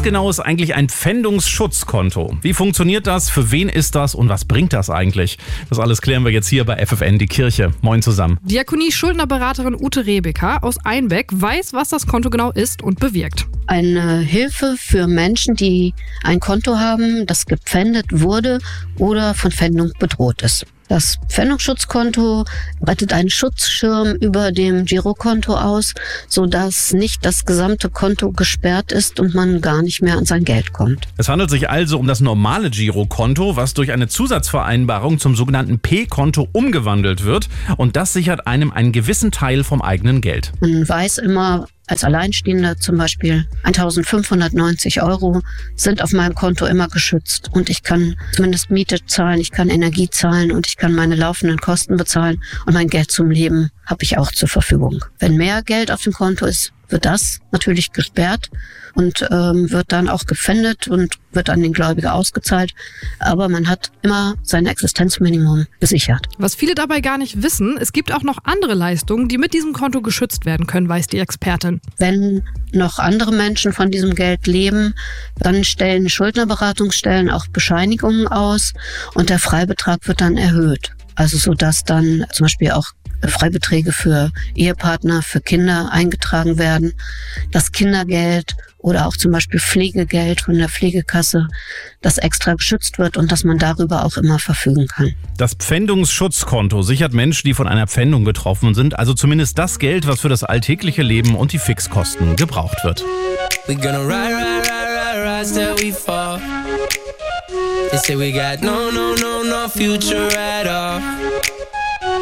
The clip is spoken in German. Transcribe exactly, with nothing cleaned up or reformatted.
genau ist eigentlich ein Pfändungsschutzkonto? Wie funktioniert das? Für wen ist das? Und was bringt das eigentlich? Das alles klären wir jetzt hier bei F F N die Kirche. Moin zusammen. Diakonie-Schuldnerberaterin Ute Rebeker aus Einbeck weiß, was das Konto genau ist und bewirkt. Eine Hilfe für Menschen, die ein Konto haben, das gepfändet wurde oder von Pfändung bedroht ist. Das Pfändungsschutzkonto rettet einen Schutzschirm über dem Girokonto aus, sodass nicht das gesamte Konto gesperrt ist und man gar nicht mehr an sein Geld kommt. Es handelt sich also um das normale Girokonto, was durch eine Zusatzvereinbarung zum sogenannten P-Konto umgewandelt wird. Und das sichert einem einen gewissen Teil vom eigenen Geld. Man weiß immer, als Alleinstehender zum Beispiel eintausendfünfhundertneunzig Euro sind auf meinem Konto immer geschützt. Und ich kann zumindest Miete zahlen, ich kann Energie zahlen und ich kann meine laufenden Kosten bezahlen. Und mein Geld zum Leben habe ich auch zur Verfügung. Wenn mehr Geld auf dem Konto ist, wird das natürlich gesperrt und ähm, wird dann auch gepfändet und wird an den Gläubiger ausgezahlt. Aber man hat immer sein Existenzminimum gesichert. Was viele dabei gar nicht wissen, es gibt auch noch andere Leistungen, die mit diesem Konto geschützt werden können, weiß die Expertin. Wenn noch andere Menschen von diesem Geld leben, dann stellen Schuldnerberatungsstellen auch Bescheinigungen aus und der Freibetrag wird dann erhöht. Also so dass dann zum Beispiel auch Freibeträge für Ehepartner, für Kinder eingetragen werden, das Kindergeld oder auch zum Beispiel Pflegegeld von der Pflegekasse, das extra geschützt wird und dass man darüber auch immer verfügen kann. Das Pfändungsschutzkonto sichert Menschen, die von einer Pfändung betroffen sind, also zumindest das Geld, was für das alltägliche Leben und die Fixkosten gebraucht wird. We gonna ride, ride, ride, ride, ride till we fall. They say we got no, no, no, no future at all.